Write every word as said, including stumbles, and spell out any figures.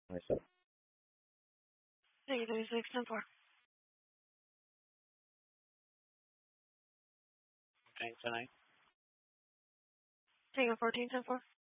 Myself. Three thirty six ten four. Okay, tonight. Tango fourteen ten four.